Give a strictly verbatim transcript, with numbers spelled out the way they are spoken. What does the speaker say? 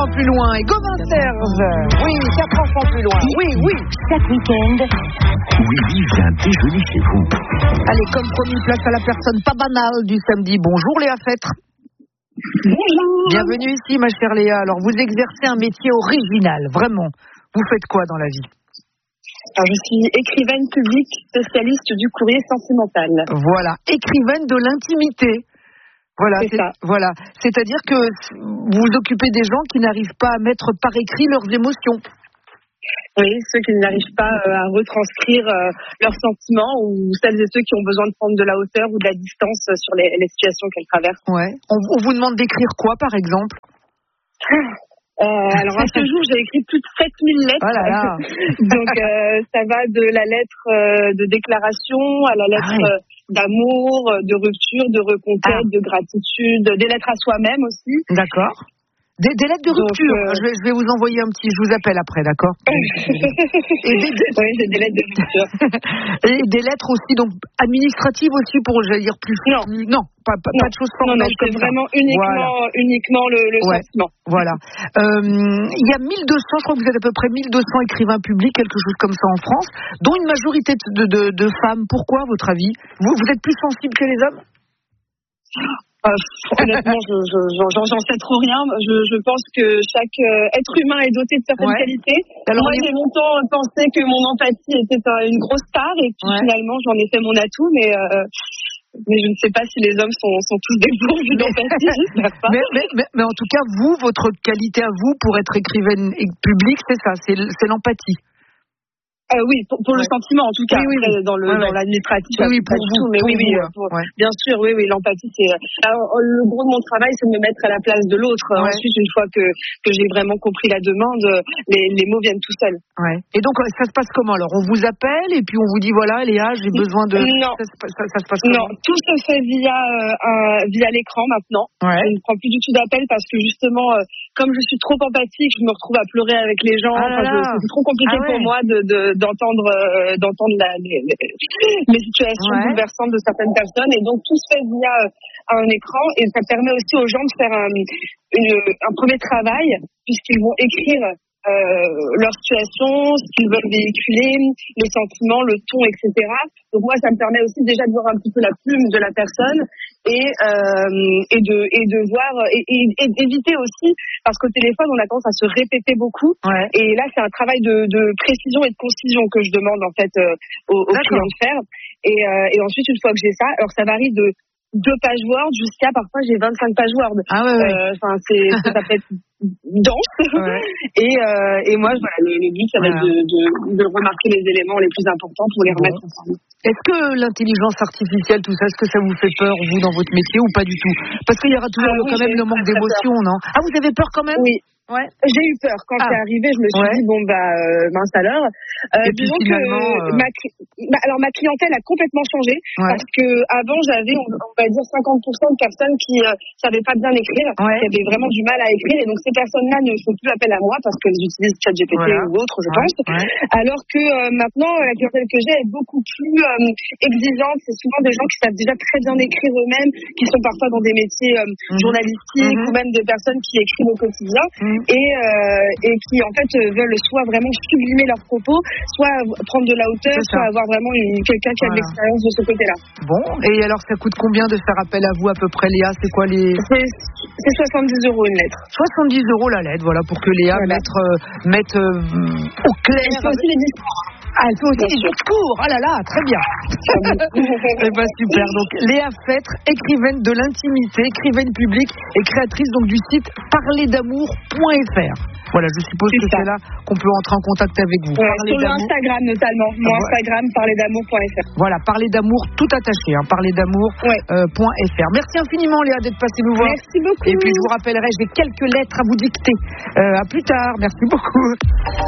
plus loin. Et Gauvin Serge. Oui, quatre enfants plus loin. Oui, oui. Chaque week-end, Willy vient déjeuner chez vous. Allez, comme promis, place à la personne pas banale du samedi. Bonjour Léa Fêtre. Bonjour. Bienvenue ici, ma chère Léa. Alors, vous exercez un métier original, vraiment. Vous faites quoi dans la vie ? Alors, je suis écrivaine publique, spécialiste du courrier sentimental. Voilà, écrivaine de l'intimité. Voilà, c'est, c'est ça. Voilà, c'est-à-dire que vous vous occupez des gens qui n'arrivent pas à mettre par écrit leurs émotions. Oui, ceux qui n'arrivent pas euh, à retranscrire euh, leurs sentiments, ou celles et ceux qui ont besoin de prendre de la hauteur ou de la distance sur les, les situations qu'elles traversent. Ouais. On, on vous demande d'écrire quoi, par exemple ? Euh, alors à ce jour, j'ai écrit plus de sept mille lettres. Oh là là. Donc euh, ça va de la lettre euh, de déclaration à la lettre ah ouais. euh, d'amour, de rupture, de reconquête, ah. de gratitude, des lettres à soi-même aussi. D'accord. Des, des lettres de rupture. Donc, euh... je, vais, je vais vous envoyer un petit. Je vous appelle après, d'accord ? Et des, des... Oui, j'ai des lettres de rupture. Et des lettres aussi, donc administratives aussi pour, j'allais dire plus. Non, plus, non, pas, pas, non. pas de choses formelles. Non, non, c'est vraiment ça. uniquement, voilà. uniquement le, le ouais. sentiment. Voilà. Euh, il y a mille deux cents, je crois que vous êtes à peu près mille deux cents écrivains publics, quelque chose comme ça en France, dont une majorité de, de, de femmes. Pourquoi, à votre avis ? vous, vous êtes plus sensible que les hommes ? Euh, honnêtement, je, je, j'en, j'en sais trop rien. Je, je pense que chaque euh, être humain est doté de certaines ouais. qualités. Alors, moi, les... j'ai longtemps pensé que mon empathie était une grosse star, et puis ouais. finalement, j'en ai fait mon atout, mais euh, mais je ne sais pas si les hommes sont, sont tous dépourvus d'empathie. J'espère pas. Mais, mais, mais, mais en tout cas, vous, votre qualité à vous pour être écrivaine publique, c'est ça, c'est, c'est l'empathie. Euh, oui, pour, pour ouais. le sentiment en tout cas, oui, oui, oui. dans le ouais, dans ouais. l'administratif, oui, oui, pour pas vous, du tout, mais pour oui, vous, oui, ouais. pour, Ouais. bien sûr, oui, oui, l'empathie, c'est. Alors, le gros de mon travail, c'est de me mettre à la place de l'autre. Ouais. Ensuite, une fois que que j'ai vraiment compris la demande, les les mots viennent tout seuls. Ouais. Et donc, ça se passe comment alors ? On vous appelle et puis on vous dit voilà, Léa, j'ai besoin de. Non. Ça, ça, ça se passe comment ? Non, tout se fait via euh, un, via l'écran maintenant. Ouais. Je ne prends plus du tout d'appel parce que justement, euh, comme je suis trop empathique, je me retrouve à pleurer avec les gens. Ah enfin, je, c'est trop compliqué ah ouais. pour moi de, de d'entendre euh, d'entendre la, les, les situations ouais. bouleversantes de certaines personnes, et donc tout se fait via un écran, et ça permet aussi aux gens de faire un, une, un premier travail, puisqu'ils vont écrire euh, leur situation, ce qu'ils veulent véhiculer, les sentiments, le ton, et cetera. Donc moi, ça me permet aussi déjà de voir un petit peu la plume de la personne, et euh, et de et de voir et, et, et d'éviter aussi, parce qu'au téléphone on a tendance à se répéter beaucoup, ouais. et là c'est un travail de, de précision et de concision que je demande en fait euh, aux, aux clients de faire, et, euh, et ensuite une fois que j'ai ça, alors ça varie de deux pages Word jusqu'à parfois j'ai vingt-cinq pages Word. Ah ouais, ouais. Enfin euh, c'est ça peut être dense. Ouais. et euh, et moi voilà, le, le but ça va voilà. être de, de de remarquer les éléments les plus importants pour les remettre bon. ensemble. Est-ce que l'intelligence artificielle, tout ça, est-ce que ça vous fait peur, vous, dans votre métier, ou pas du tout ? Parce qu'il y aura toujours ah, oui, quand même le manque d'émotion, non ? Ah, vous avez peur quand même ? Oui. Ouais. J'ai eu peur quand ah. c'est arrivé. Je me suis ouais. dit bon bah euh, mince alors. Euh, Et puis disons finalement, que euh... ma, bah, alors ma clientèle a complètement changé, ouais. parce que avant j'avais on, on va dire cinquante pour cent de personnes qui euh, savaient pas bien écrire, ouais. qui avaient vraiment du mal à écrire, et donc ces personnes-là ne font plus appel à moi parce qu'elles utilisent ChatGPT voilà. ou autre, je ouais. pense. Ouais. Alors que euh, maintenant la clientèle que j'ai est beaucoup plus euh, exigeante. C'est souvent des gens qui savent déjà très bien écrire eux-mêmes, qui sont parfois dans des métiers euh, mmh. journalistiques mmh. ou même des personnes qui écrivent au quotidien mmh. et euh, et qui en fait veulent soit vraiment sublimer leurs propos, soit prendre de la hauteur, soit avoir vraiment une, quelqu'un qui voilà. a de l'expérience de ce côté-là. Bon, et alors ça coûte combien de faire appel à vous à peu près, Léa ? C'est quoi les... C'est, c'est soixante-dix euros une lettre. soixante-dix euros la lettre, voilà, pour que Léa voilà. mette, euh, mette euh, au clair... Elle fait aussi les discours. Ah, elle fait aussi les discours. Ah là là, très bien. Eh ben super. Donc Léa Fêtre, écrivaine de l'intimité, écrivaine publique et créatrice donc du site parler d'amour point f r. Voilà, je suppose c'est que ça. C'est là qu'on peut entrer en contact avec vous. Ouais, sur Instagram notamment. Mon Instagram, parler d'amour point f r. Voilà, parler d'amour tout attaché, hein, parler d'amour point f r. Merci infiniment Léa d'être passée nous voir. Merci beaucoup. Et puis je vous rappellerai, j'ai quelques lettres à vous dicter. Euh, à plus tard. Merci beaucoup.